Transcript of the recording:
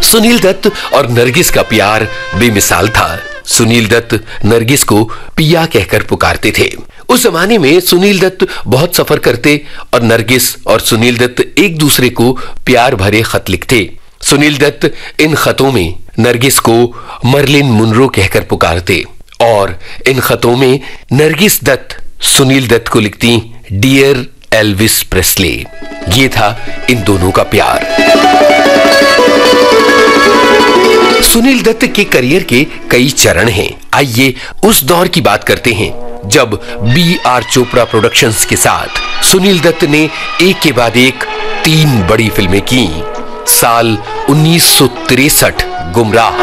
सुनील दत्त और नरगिस का प्यार बेमिसाल था। सुनील दत्त नरगिस को पिया कहकर पुकारते थे। उस जमाने में सुनील दत्त बहुत सफर करते और नरगिस और सुनील दत्त एक दूसरे को प्यार भरे खत लिखते। सुनील दत्त इन खतों में नरगिस को मर्लिन मुनरो कहकर पुकारते और इन खतों में नरगिस दत्त सुनील दत्त को लिखती डियर एल्विस प्रेस्ले। ये था इन दोनों का प्यार। सुनील दत्त के करियर के कई चरण हैं। आइए उस दौर की बात करते हैं जब B.R. चोपड़ा प्रोडक्शंस के साथ सुनील दत्त ने एक के बाद एक 3 बड़ी फिल्में की। साल 1963 गुमराह,